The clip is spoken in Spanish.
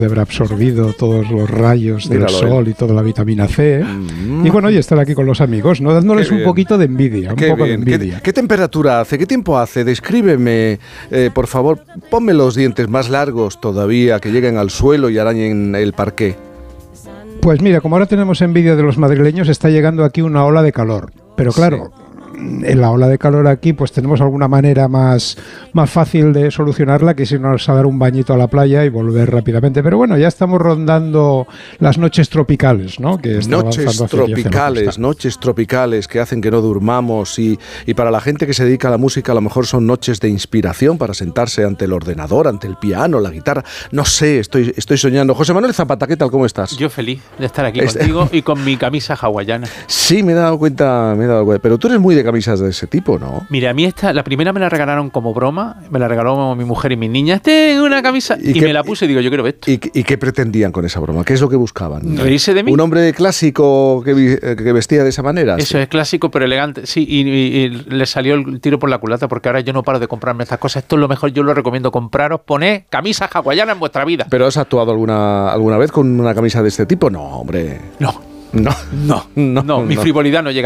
de haber absorbido todos los rayos del sol y toda la vitamina C. Y bueno, y estar aquí con los amigos, ¿no? Dándoles un poquito de envidia, de envidia. ¿Qué temperatura hace? ¿Qué tiempo hace? Descríbeme, por favor, ponme los dientes más largos todavía, que lleguen al suelo y arañen el parqué. Pues mira, como ahora tenemos envidia de los madrileños, está llegando aquí una ola de calor. Pero claro, en la ola de calor aquí pues tenemos alguna manera más fácil de solucionarla que si irnos a dar un bañito a la playa y volver rápidamente. Pero bueno, ya estamos rondando las noches tropicales, ¿no? Que noches tropicales que hacen que no durmamos y para la gente que se dedica a la música a lo mejor son noches de inspiración para sentarse ante el ordenador, ante el piano, la guitarra. No sé, estoy soñando. José Manuel Zapata, ¿qué tal? ¿Cómo estás? Yo feliz de estar aquí contigo y con mi camisa hawaiana. Sí, me he dado cuenta. Pero tú eres muy de camisas de ese tipo, ¿no? Mira, a mí la primera me la regalaron como broma, me la regaló mi mujer y mis niñas. Tengo una camisa y me la puse y digo, yo quiero esto. ¿Y qué pretendían con esa broma? ¿Qué es lo que buscaban? ¿Reírse de mí? ¿Un hombre clásico que vestía de esa manera? Eso es clásico pero elegante, sí, y le salió el tiro por la culata porque ahora yo no paro de comprarme estas cosas. Esto es lo mejor, yo lo recomiendo compraros, poned camisas hawaianas en vuestra vida. ¿Pero has actuado alguna vez con una camisa de este tipo? No, hombre. No, mi frivolidad no llega.